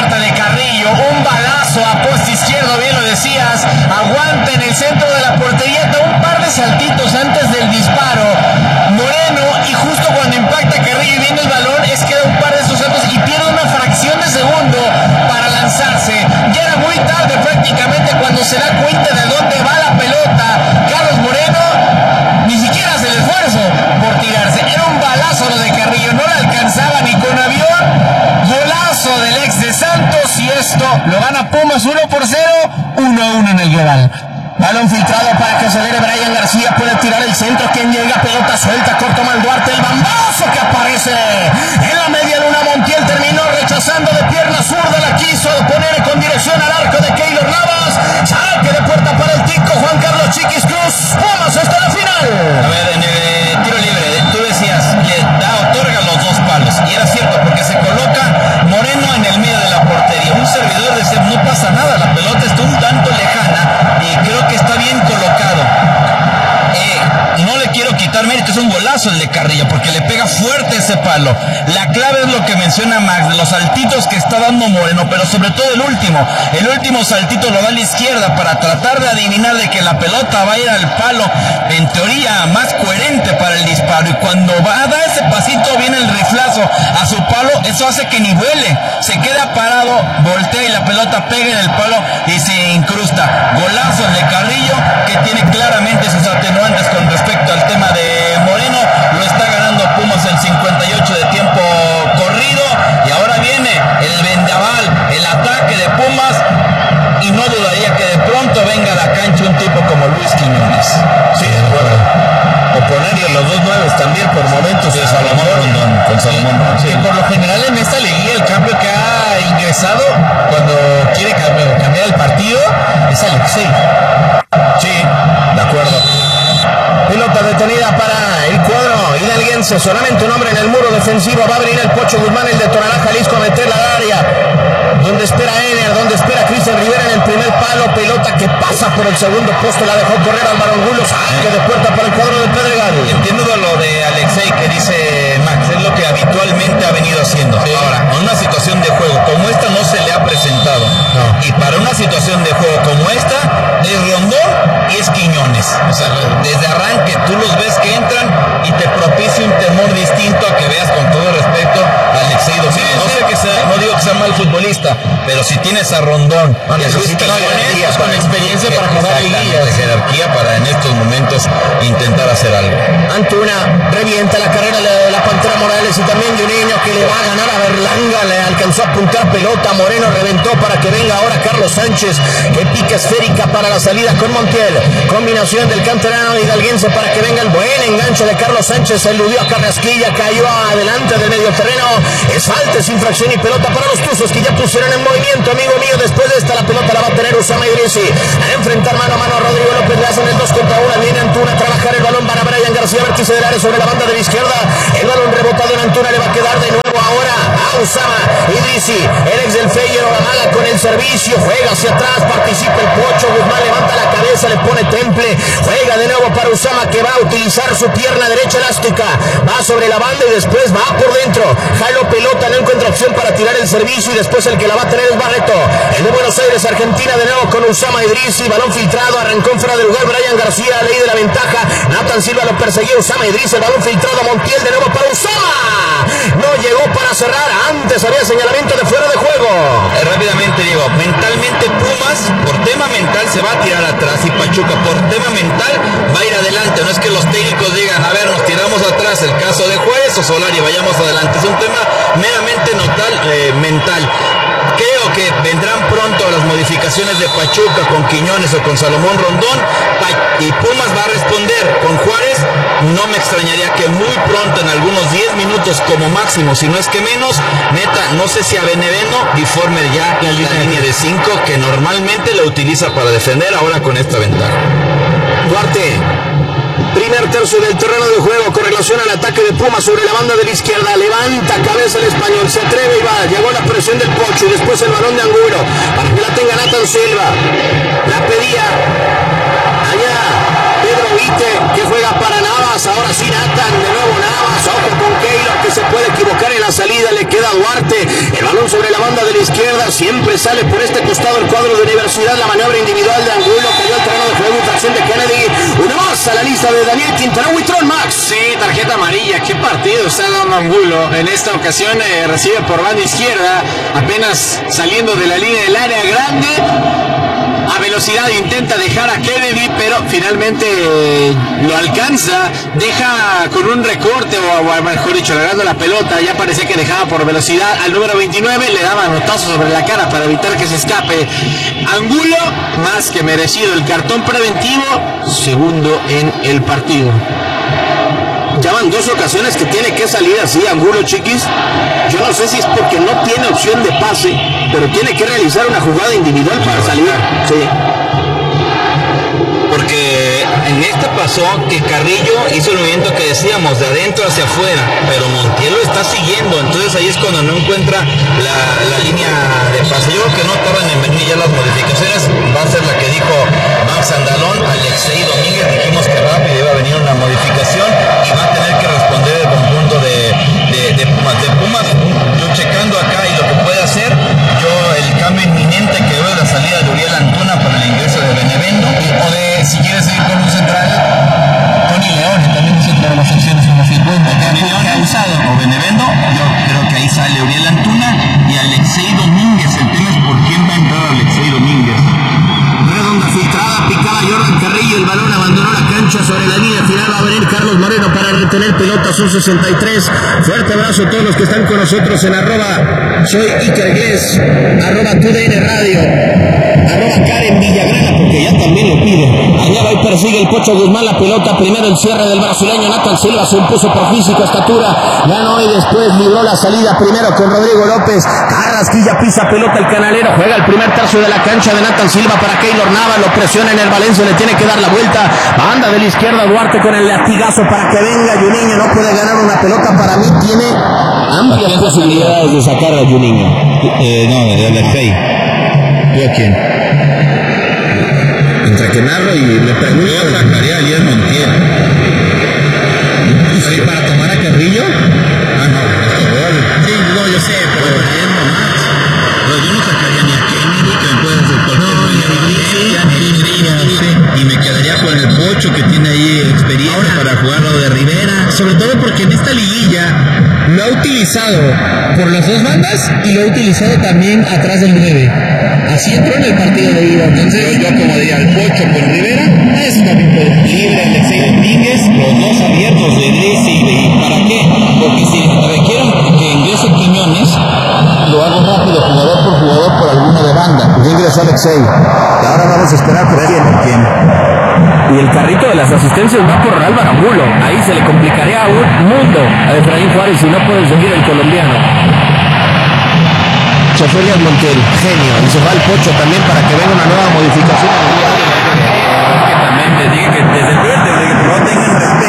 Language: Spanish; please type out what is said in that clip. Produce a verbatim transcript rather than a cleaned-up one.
remate de Carrillo, un balazo a poste izquierdo, bien lo decías, aguanta en el centro de la portería, da un par de saltitos antes del disparo, Moreno, y justo cuando impacta Carrillo y viene el balón, es que da un par de esos saltos y pierde una fracción de segundo para lanzarse. Ya era muy tarde prácticamente cuando se da cuenta de dónde va la pelota. Carlos Moreno ni siquiera hace el esfuerzo por tirarse, era un balazo lo de Carrillo, no le alcanzaba ni con avión. Golazo del ex de Santos, y esto lo gana Pumas uno por cero, uno a uno en el global. Balón filtrado para que acelere Brian García, puede tirar el centro, quien llega, pelota suelta, corto Malduarte, el bambazo que aparece en la media luna. Montiel terminó rechazando de pierna zurda, la quiso poner con dirección al arco de Keylor Navas, saque de puerta para el tico Juan Carlos Chiquis Cruz. Pumas hasta la final. A ver, en el tiro libre, tú decías, le da, otorga los dos palos, y era cierto porque se coloca Moreno en el medio de la portería. Un servidor decía, no pasa nada, la pelota está un tanto lejana y creo que está bien colocado. Eh, no le quiero quitar mérito, es un golazo el de Carrillo porque le pega fuerte ese palo. La clave es lo que menciona Max, los saltitos que está dando Moreno, pero sobre todo el último. El último saltito lo da a la izquierda para tratar de adivinar de que la pelota va a ir al palo, en teoría más coherente para el disparo, y cuando va a dar ese pasito viene el riflazo a su palo, eso hace que ni vuele, se queda parado, voltea y la pelota pega en el palo y se incrusta. Golazo el de Carrillo, que tiene claramente sus atenuantes con respecto al tema de Moreno. Lo está ganando Pumas en cincuenta y ocho de tiempo corrido, y ahora viene el vendaval, el ataque de Pumas, y no dudaría que de pronto venga a la cancha un tipo como Luis Quiñones. Sí, de acuerdo. O ponerle los dos nueves también por momentos de Salomón Rondón, con Salomón Rondón. Sí. Por lo general en esta liguilla el cambio que ha ingresado cuando quiere cambiar, cambiar el partido es Alexei. Sí, de acuerdo. Pelota detenida para el cuadro hidalguense, solamente un hombre en el muro defensivo, va a venir el Pocho Guzmán, el de Tonalá, Jalisco, a meterla al área, donde espera Ener, donde espera Cristian Rivera en el primer palo, pelota que pasa por el segundo poste, la dejó correr Álvaro Angulo, saque de puerta para el cuadro de Pedregal. Entiendo lo de Alexei que dice Max, es lo que habitualmente ha venido haciendo. Sí. Ahora, en una situación de juego como esta no se le ha presentado. No. Y para una situación de juego como esta, es Rondón y es Quiñones. O sea, desde arranque tú los ves que entran y te propicia un temor distinto a que veas, con todo respeto, a Alexei Domínguez. Sí, no sé que sea, no digo que sea mal futbolista, pero si tienes a Rondón, no, necesita Quiñones con experiencia para jugar liguillas, jerarquía para en estos momentos intentar hacer algo. Antuna revienta la carrera de la Pantera Morales, y también de un niño que le va a ganar a Berlanga, le alcanzó a apuntar pelota, Moreno reventó para que venga ahora Carlos Sánchez, que pica esférica para la salida con Montiel, combinación del canterano hidalguense para que venga el buen enganche de Carlos Sánchez, eludió a Carrasquilla, cayó adelante del medio terreno, es falta, es infracción y pelota para los Tuzos, que ya pusieron en movimiento, amigo mío. Después de esta la pelota la va a tener Usama Idrissi, a enfrentar mano a mano a Rodrigo López, le hacen el dos contra uno, viene Antuna a trabajar el balón para Brian García, vértice del área sobre la banda de la izquierda, el balón rebotado en Antuna, le va a quedar de nuevo ahora a Usama Idrissi, el ex del Feyenoord, la mala con el servicio, juega hacia atrás, participa el Pocho Guzmán, levanta la cabeza, le pone temple, juega de nuevo para Usama, que va a utilizar su pierna derecha elástica, va sobre la banda y después va por dentro, jaló pelota, no encuentra opción para tirar el servicio, y después el que la va a tener es Barreto, el de Buenos Aires, Argentina, de nuevo con Usama Idrissi, balón filtrado, arrancó fuera de lugar Brian García, ley de la ventaja, Nathan Silva lo perseguía, Usama Idrissi, el balón filtrado, Montiel de nuevo para Usama, no llegó para cerrar, antes había señalamiento de fuera de juego. Eh, rápidamente Diego, mentalmente Pumas por tema mental se va a tirar atrás, y Pachuca por tema mental va a ir adelante, no es que los técnicos digan, a ver, nos tiramos atrás, el caso de Juárez o Solari, vayamos adelante, es un tema meramente notal, eh, mental. Creo que vendrán pronto las modificaciones de Pachuca con Quiñones o con Salomón Rondón, y Pumas va a responder con Juárez. No me extrañaría que muy pronto, en algunos diez minutos como máximo, si no es que menos, neta, no sé si a Beneveno y forme ya la línea de cinco que normalmente la utiliza para defender, ahora con esta ventaja. Duarte, primer tercio del terreno de juego con relación al ataque de Pumas sobre la banda de la izquierda, levanta cabeza el español, se atreve y va, llegó la presión del Pocho, y después el balón de Angulo para que la tenga Nathan Silva, la pedía allá Pedro Vite, que juega para Navas, ahora sí Nathan, de nuevo Navas, ojo con Keylor, que se puede equivocar en la salida, le queda a Duarte, el balón sobre la banda de la izquierda, siempre sale por este costado el cuadro de Universidad, la maniobra individual de Angulo, cayó al terreno de juego, infracción de Kennedy, una más a la lista de Daniel Quintana, Huitrón, Max. Sí, tarjeta amarilla, qué partido está dando Angulo, en esta ocasión eh, recibe por banda izquierda, apenas saliendo de la línea del área grande, a velocidad intenta dejar a Kennedy, pero finalmente eh, lo alcanza, deja con un recorte, o, o mejor dicho, agarrando la pelota, ya parecía que dejaba por velocidad al número veintinueve, le daba notazo sobre la cara para evitar que se escape. Angulo, más que merecido el cartón preventivo, segundo en el partido. Ya van dos ocasiones que tiene que salir así Angulo, chiquis. Yo no sé si es porque no tiene opción de pase, pero tiene que realizar una jugada individual para salir. Sí. Porque en esta pasó que Carrillo hizo el movimiento que decíamos, de adentro hacia afuera, pero Montiel lo está siguiendo, entonces ahí es cuando no encuentra la, la línea de pase. Yo creo que no tardan en venir ya las modificaciones, va a ser la que dijo Max Andalón, Alexei Domínguez, dijimos que rápido iba a venir una modificación y va a tener que responder el conjunto de, de, de Pumas. De Pumas, yo checando acá y lo que puede hacer, yo el cambio inminente que veo es la salida de Uriel Antuna para el ingreso de Benevendo, O de, si quieres seguir con un central, Tony Leone también es otra de las opciones como fútbol, que ha usado. o Benevendo, yo creo que ahí sale Uriel Antuna y Alexei Domínguez. El tema es por quién va a entrar Alexei Domínguez. Redonda filtrada, picaba Jordan Carrillo, el balón abandonó la cancha sobre la línea final, va a venir Carlos Moreno para retener pelota, son sesenta y tres. Fuerte abrazo a todos los que están con nosotros en arroba soy Iker Gles, arroba T D N Radio, arroba Karen Villagrana, porque ya también lo pide. Allá va y persigue el Pocho Guzmán la pelota, primero el cierre del brasileño Nathan Silva, se impuso por físico, estatura, ganó y después libró la salida primero con Rodrigo López. Carrasquilla pisa pelota el canalero, juega el primer tercio de la cancha de Nathan Silva para Keylor Nava, lo presiona en el Valencia, le tiene que dar la vuelta, banda de la izquierda Duarte con el latigazo para que venga Juninho, no puede ganar una pelota, para mí tiene amplias posibilidades de sacar a Juninho. Eh, no, de Alexei. ¿Tú a quién? Entre que narro y le pregunto. Yo sacaría a Alier Montiel. ¿Y para tomar a Carrillo? Ah, no, esto gol. Sí, no, yo sé, pero es nomás. Pero yo no sacaría ni a Kennedy, que me puede hacer cualquier No, ni a Iglesia, ni a Iglesia, sí. Y me quedaría con el Pocho, que tiene ahí experiencia ahora para jugar lo de Rivera. sobre todo porque en esta liguilla lo ha utilizado por las dos bandas y lo ha utilizado también atrás del nueve. Así entró en el partido de ida. Entonces, Yo, yo como diría, el Pocho con Rivera, eso también puede. libre Alexei Domínguez, los dos abiertos de Iglesia. ¿Y para qué? Porque si requieren que ingrese Quiñones, lo hago rápido, jugador por jugador, por alguno de banda. Ya ingresó Alexei. Y ahora vamos a esperar por quién. ¿Quién? Y el carrito de las asistencias va por Álvaro Angulo. Ahí se le complicaría a un mundo a Efraín Juárez si no puede seguir el colombiano. Choferias Montiel, genio. Y se va el Pocho también para que venga una nueva modificación. Que también te diga que desde el primer, desde que no tengan respeto.